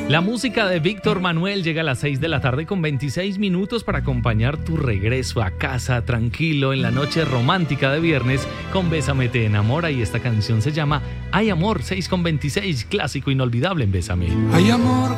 La música de Víctor Manuel llega a las 6 de la tarde con 26 minutos para acompañar tu regreso a casa tranquilo en la noche romántica de viernes con Bésame te enamora, y esta canción se llama Ay Amor, 6 con 26, clásico inolvidable en Bésame. Ay amor,